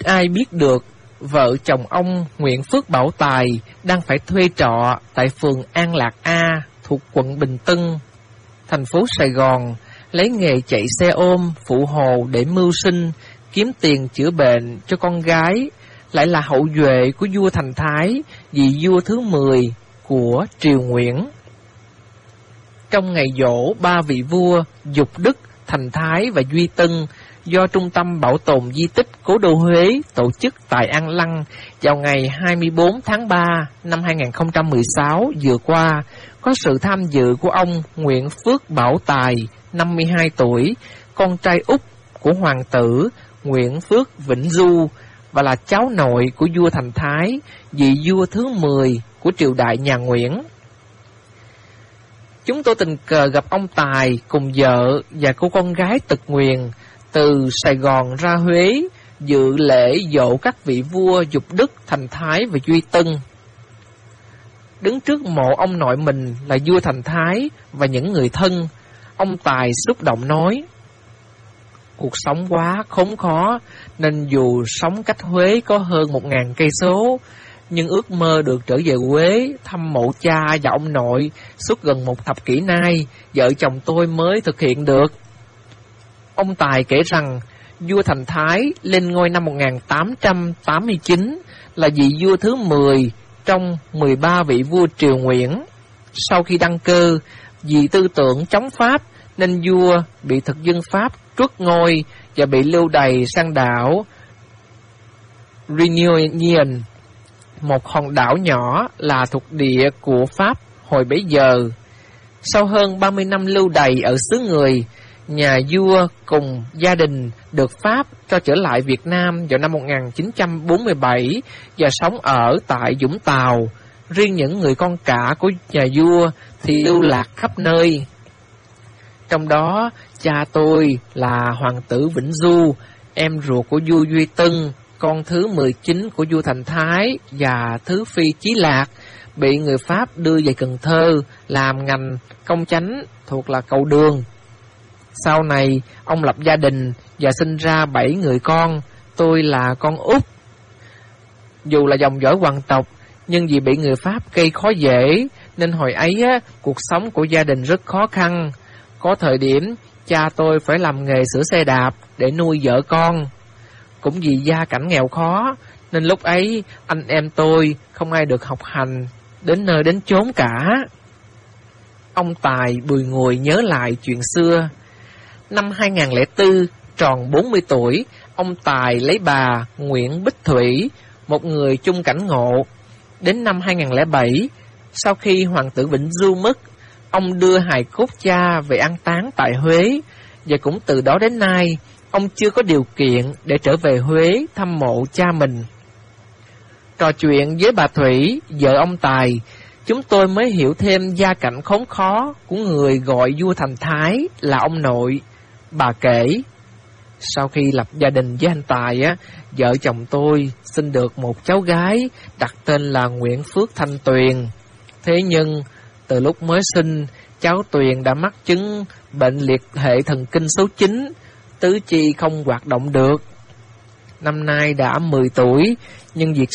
ai biết được vợ chồng ông Nguyễn Phước Bảo Tài đang phải thuê trọ tại phường An Lạc A thuộc quận Bình Tân, thành phố Sài Gòn, lấy nghề chạy xe ôm phụ hồ để mưu sinh, kiếm tiền chữa bệnh cho con gái, lại là hậu duệ của vua Thành Thái, vị vua thứ 10 của triều Nguyễn. Trong ngày giỗ ba vị vua Dục Đức, Thành Thái và Duy Tân do Trung tâm Bảo tồn Di tích Cố đô Huế tổ chức tại An Lăng vào ngày 24 tháng 3 năm 2016 vừa qua, có sự tham dự của ông Nguyễn Phước Bảo Tài, 52 tuổi, con trai út của hoàng tử Nguyễn Phước Vĩnh Du và là cháu nội của vua Thành Thái, vị vua thứ 10 của triều đại nhà Nguyễn. Chúng tôi tình cờ gặp ông Tài cùng vợ và cô con gái Tật Nguyền từ Sài Gòn ra Huế dự lễ dỗ các vị vua Dục Đức, Thành Thái và Duy Tân. Đứng trước mộ ông nội mình là vua Thành Thái và những người thân, ông Tài xúc động nói: cuộc sống quá khốn khó, nên dù sống cách Huế có hơn 1000 cây số, nhưng ước mơ được trở về Huế thăm mộ cha và ông nội suốt gần 1 thập kỷ nay, vợ chồng tôi mới thực hiện được. Ông Tài kể rằng vua Thành Thái lên ngôi năm 1889 là vị vua thứ 10 trong 13 vị vua triều Nguyễn. Sau khi đăng cơ, vì tư tưởng chống Pháp nên vua bị thực dân Pháp truất ngôi và bị lưu đày sang đảo Réunion, một hòn đảo nhỏ là thuộc địa của Pháp hồi bấy giờ. Sau hơn 30 năm lưu đày ở xứ người, nhà vua cùng gia đình được Pháp cho trở lại Việt Nam vào năm 1947 và sống ở tại Vũng Tàu. Riêng những người con cả của nhà vua thì lưu lạc khắp nơi. Trong đó, cha tôi là hoàng tử Vĩnh Du, em ruột của vua Duy Tân, con thứ 19 của vua Thành Thái và thứ phi Chí Lạc, bị người Pháp đưa về Cần Thơ làm ngành công chánh thuộc là cầu đường. Sau này, ông lập gia đình và sinh ra 7 người con, tôi là con út. Dù là dòng dõi hoàng tộc, nhưng vì bị người Pháp gây khó dễ, nên hồi ấy cuộc sống của gia đình rất khó khăn. Có thời điểm, cha tôi phải làm nghề sửa xe đạp để nuôi vợ con. Cũng vì gia cảnh nghèo khó, nên lúc ấy anh em tôi không ai được học hành đến nơi đến chốn cả. Ông Tài bùi ngùi nhớ lại chuyện xưa. Năm 2004, tròn 40 tuổi, ông Tài lấy bà Nguyễn Bích Thủy, một người chung cảnh ngộ. Đến năm 2007, sau khi hoàng tử Vĩnh Du mất, ông đưa hài cốt cha về an táng tại Huế, và cũng từ đó đến nay, ông chưa có điều kiện để trở về Huế thăm mộ cha mình. Trò chuyện với bà Thủy, vợ ông Tài, chúng tôi mới hiểu thêm gia cảnh khốn khó của người gọi vua Thành Thái là ông nội. Bà kể, sau khi lập gia đình với anh Tài, vợ chồng tôi sinh được một cháu gái đặt tên là Nguyễn Phước Thanh Tuyền. Thế nhưng, từ lúc mới sinh, cháu Tuyền đã mắc chứng bệnh liệt hệ thần kinh số 9, tứ chi không hoạt động được. Năm nay đã 10 tuổi, nhưng việc